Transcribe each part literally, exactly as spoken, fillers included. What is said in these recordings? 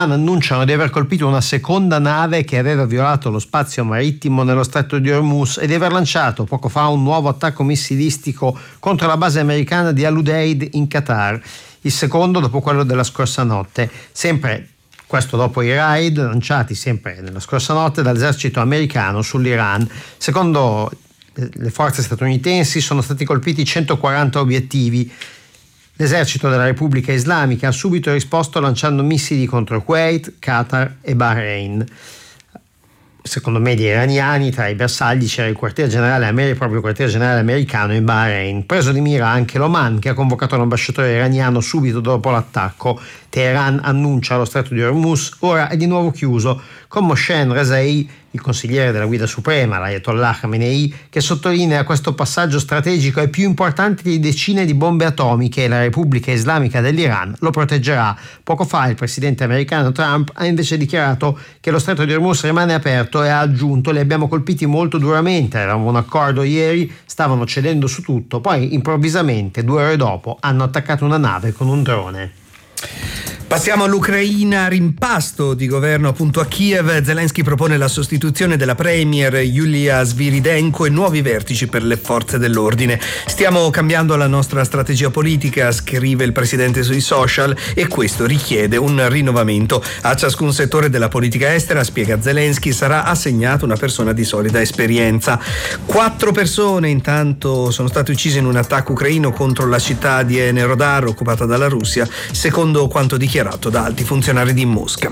annunciano di aver colpito una seconda nave che aveva violato lo spazio marittimo nello stretto di Hormuz e di aver lanciato poco fa un nuovo attacco missilistico contro la base americana di Al-Udeid in Qatar, il secondo dopo quello della scorsa notte. Sempre questo dopo i raid lanciati sempre nella scorsa notte dall'esercito americano sull'Iran. Secondo le forze statunitensi sono stati colpiti centoquaranta obiettivi. L'esercito della Repubblica Islamica ha subito risposto lanciando missili contro Kuwait, Qatar e Bahrain. Secondo media iraniani, tra i bersagli c'era il quartier generale americano, proprio il quartier generale americano in Bahrain. Preso di mira anche l'Oman, che ha convocato l'ambasciatore iraniano subito dopo l'attacco. Teheran annuncia lo stretto di Hormuz ora è di nuovo chiuso, con Mohsen Rezaei, il consigliere della guida suprema, l'Ayatollah Khamenei, che sottolinea questo passaggio strategico è più importante di decine di bombe atomiche e la Repubblica Islamica dell'Iran lo proteggerà. Poco fa il presidente americano Trump ha invece dichiarato che lo stretto di Hormuz rimane aperto e ha aggiunto: li abbiamo colpiti molto duramente, eravamo un accordo ieri, stavano cedendo su tutto, poi improvvisamente due ore dopo hanno attaccato una nave con un drone. Passiamo all'Ucraina, rimpasto di governo appunto a Kiev. Zelensky propone la sostituzione della premier Yulia Sviridenko e nuovi vertici per le forze dell'ordine. Stiamo cambiando la nostra strategia politica, scrive il presidente sui social, e questo richiede un rinnovamento. A ciascun settore della politica estera, spiega Zelensky, sarà assegnata una persona di solida esperienza. Quattro persone intanto sono state uccise in un attacco ucraino contro la città di Enerodar occupata dalla Russia, secondo quanto dichiarato da alti funzionari di Mosca.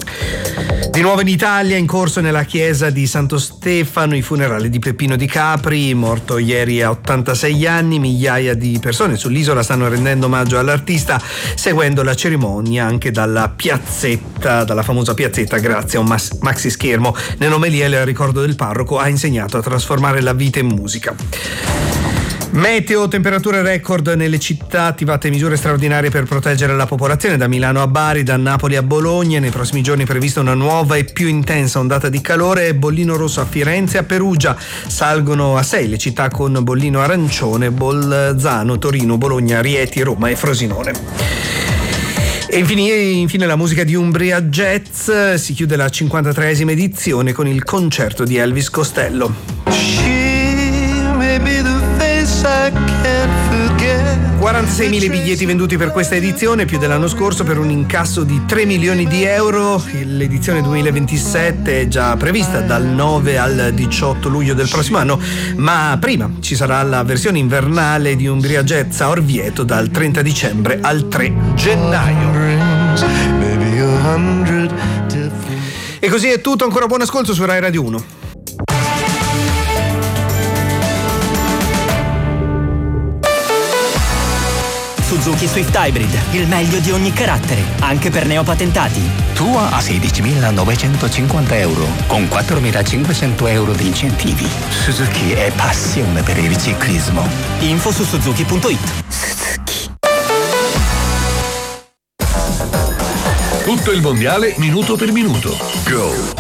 Di nuovo in Italia, in corso nella chiesa di Santo Stefano i funerali di Peppino Di Capri, morto ieri a ottantasei anni. Migliaia di persone sull'isola stanno rendendo omaggio all'artista, seguendo la cerimonia anche dalla piazzetta, dalla famosa piazzetta, grazie a un mas- maxi schermo. Nell'omelia il ricordo del parroco ha insegnato a trasformare la vita in musica. Meteo, temperature record nelle città, attivate misure straordinarie per proteggere la popolazione, da Milano a Bari, da Napoli a Bologna. Nei prossimi giorni è prevista una nuova e più intensa ondata di calore. Bollino rosso a Firenze e a Perugia, salgono a sei le città con bollino arancione: Bolzano, Torino, Bologna, Rieti, Roma e Frosinone. E infine, infine la musica di Umbria Jazz. Si chiude la cinquantatreesima edizione con il concerto di Elvis Costello. quarantaseimila biglietti venduti per questa edizione, più dell'anno scorso, per un incasso di tre milioni di euro. L'edizione duemilaventisette è già prevista dal nove al diciotto luglio del prossimo anno, ma prima ci sarà la versione invernale di Umbria Jazz a Orvieto dal trenta dicembre al tre gennaio. E così è tutto, ancora buon ascolto su Rai Radio uno. Suzuki Swift Hybrid, il meglio di ogni carattere, anche per neopatentati. Tua a sedicimilanovecentocinquanta euro, con quattromilacinquecento euro di incentivi. Suzuki è passione per il ciclismo. Info su suzuki punto it. Suzuki. Tutto il mondiale minuto per minuto. Go!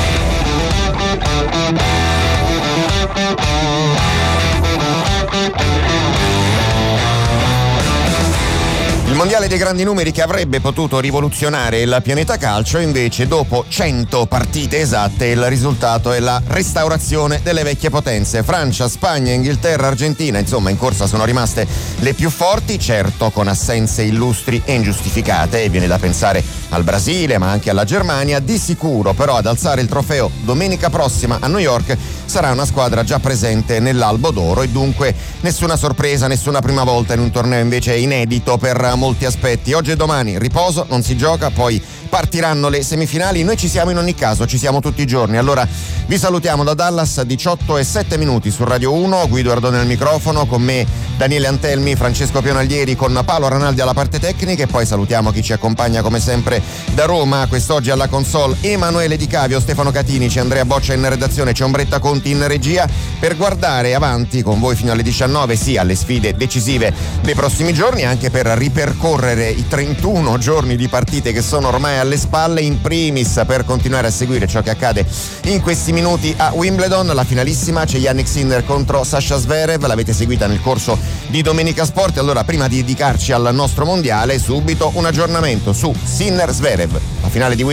Il mondiale dei grandi numeri che avrebbe potuto rivoluzionare il pianeta calcio, invece dopo cento partite esatte il risultato è la restaurazione delle vecchie potenze. Francia, Spagna, Inghilterra, Argentina, insomma in corsa sono rimaste le più forti, certo con assenze illustri e ingiustificate, e viene da pensare al Brasile ma anche alla Germania. Di sicuro però ad alzare il trofeo domenica prossima a New York sarà una squadra già presente nell'Albo d'Oro, e dunque nessuna sorpresa, nessuna prima volta in un torneo invece inedito per molti aspetti. Oggi e domani riposo, non si gioca, poi partiranno le semifinali. Noi ci siamo in ogni caso, ci siamo tutti i giorni. Allora vi salutiamo da Dallas, diciotto e sette minuti su Radio uno, Guido Ardone al microfono, con me Daniele Antelmi, Francesco Pionalieri, con Paolo Ranaldi alla parte tecnica, e poi salutiamo chi ci accompagna come sempre da Roma. Quest'oggi alla console Emanuele Di Cavio, Stefano Catinici, Andrea Boccia in redazione, c'è Ombretta Conti in regia, per guardare avanti con voi fino alle diciannove, sì, alle sfide decisive dei prossimi giorni, anche per ripercorrere i trentuno giorni di partite che sono ormai alle spalle, in primis per continuare a seguire ciò che accade in questi minuti a Wimbledon. La finalissima, c'è Jannik Sinner contro Sasha Zverev, l'avete seguita nel corso di Domenica Sport. Allora, prima di dedicarci al nostro mondiale, subito un aggiornamento su Sinner Zverev, la finale di